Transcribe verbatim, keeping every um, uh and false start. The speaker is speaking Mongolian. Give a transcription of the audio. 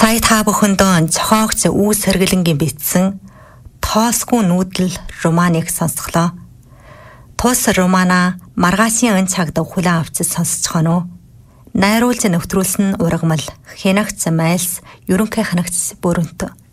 Сая та бүхэндээ зохиогч Үүс Хэргэлэнгийн бичсэн Тоосгүй нүүдэл романыг сонсголоо. Тус романа маргаашийн өн цагт хүлээн авч сонсцгоно уу? Найруулж нэвтрүүлсэн ургамал Хянагц Майлс ерөнхий ханагч Бүрэнт.